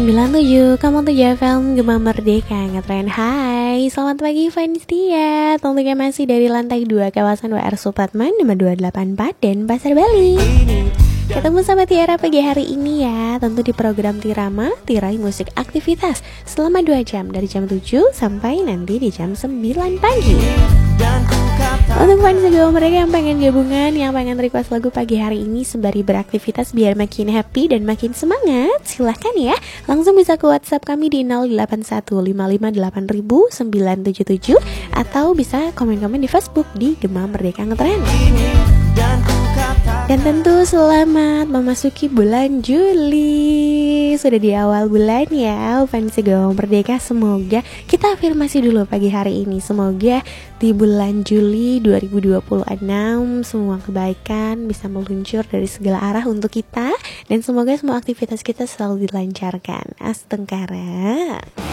97,7 FM Gema Merdeka Ngetren. Hai, selamat pagi fans dia. Tentunya masih dari lantai 2 kawasan WR Supratman nomor 284 dan Pasar Bali. Ketemu sama Tiara pagi hari ini ya. Tentu di program Tirama, Tirai Musik Aktivitas selama 2 jam dari jam 7 sampai nanti di jam 9 pagi. Untuk fans Gema mereka yang pengen gabungan, yang pengen request lagu pagi hari ini sembari beraktivitas biar makin happy dan makin semangat, silahkan ya. Langsung bisa ke WhatsApp kami di 0815580977 atau bisa komen-komen di Facebook di Gema Merdeka Ngetren. Dan tentu selamat memasuki bulan Juli. Sudah di awal bulan ya fans Gema Merdeka. Semoga kita afirmasi dulu pagi hari ini. Semoga di bulan Juli 2026 semua kebaikan bisa meluncur dari segala arah untuk kita. Dan semoga semua aktivitas kita selalu dilancarkan. Astengkara.